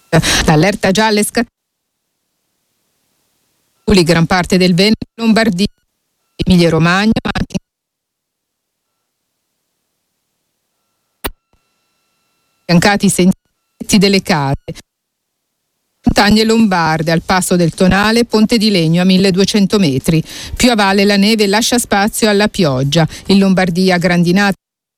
L'allerta gialla è scattata in gran parte del Veneto, Lombardia, Emilia Romagna, ma anche affiancati i sentieri delle case. Montagne lombarde, al passo del Tonale, Ponte di Legno a 1200 metri. Più a valle la neve lascia spazio alla pioggia. In Lombardia grandinate.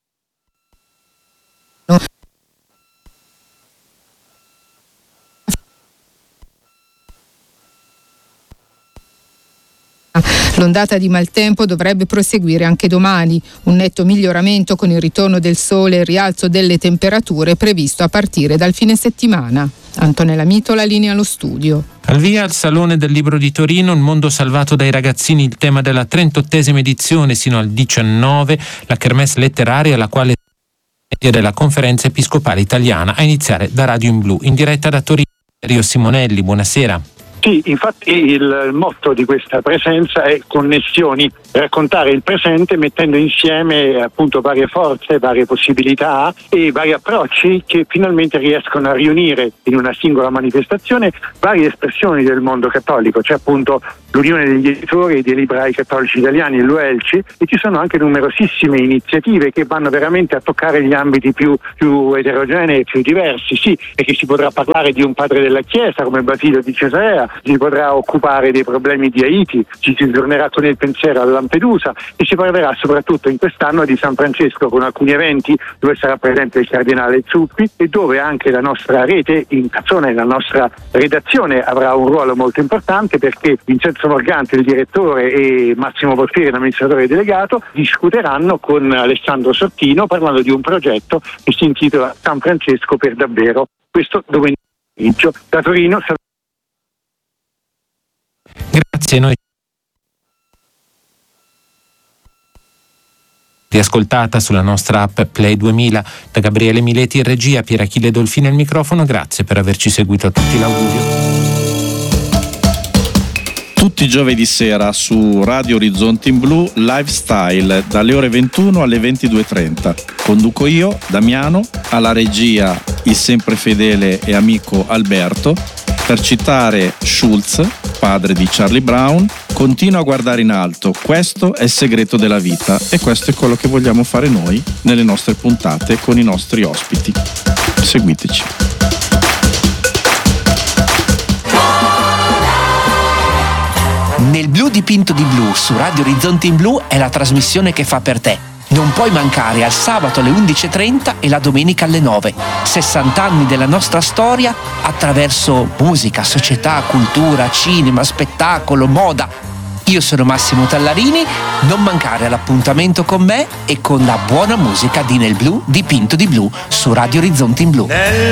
L'ondata di maltempo dovrebbe proseguire anche domani. Un netto miglioramento con il ritorno del sole e il rialzo delle temperature previsto a partire dal fine settimana. Antonella Mitola, linea allo studio. Al via al Salone del Libro di Torino, Il mondo salvato dai ragazzini, il tema della 38esima edizione sino al 19, la kermesse letteraria alla quale la Conferenza Episcopale Italiana, a iniziare da Radio in Blu. In diretta da Torino, Rio Simonelli, buonasera. Sì, infatti il motto di questa presenza è connessioni, raccontare il presente mettendo insieme appunto varie forze, varie possibilità e vari approcci che finalmente riescono a riunire in una singola manifestazione varie espressioni del mondo cattolico. C'è appunto l'Unione degli Editori e dei Librai Cattolici Italiani, l'UELCI, e ci sono anche numerosissime iniziative che vanno veramente a toccare gli ambiti più eterogenei e più diversi, sì, perché si potrà parlare di un padre della Chiesa come Basilio di Cesarea, si potrà occupare dei problemi di Haiti, ci si tornerà con il pensiero a Lampedusa e si parlerà soprattutto in quest'anno di San Francesco con alcuni eventi dove sarà presente il cardinale Zuppi e dove anche la nostra rete in Cazzone, la nostra redazione avrà un ruolo molto importante, perché Vincenzo Morgante, il direttore, e Massimo Porfieri, l'amministratore delegato, discuteranno con Alessandro Sottino parlando di un progetto che si intitola San Francesco per davvero. Questo domenica pomeriggio da Torino. Grazie, noi riascoltata sulla nostra app Play 2000. Da Gabriele Mileti in regia, Pier Achille Dolfini al microfono. Grazie per averci seguito, a tutti l'augurio. Tutti i giovedì sera su Radio Orizzonti in Blu, Lifestyle, dalle ore 21 alle 22:30. Conduco io, Damiano, alla regia il sempre fedele e amico Alberto. Per citare Schulz, padre di Charlie Brown, continua a guardare in alto, questo è il segreto della vita e questo è quello che vogliamo fare noi nelle nostre puntate con i nostri ospiti. Seguiteci. Nel blu dipinto di blu su Radio Orizzonti in Blu è la trasmissione che fa per te. Non puoi mancare al sabato alle 11:30 e la domenica alle 9. 60 anni della nostra storia attraverso musica, società, cultura, cinema, spettacolo, moda. Io sono Massimo Tallarini, non mancare all'appuntamento con me e con la buona musica di Nel blu dipinto di blu su Radio Orizzonti in Blu.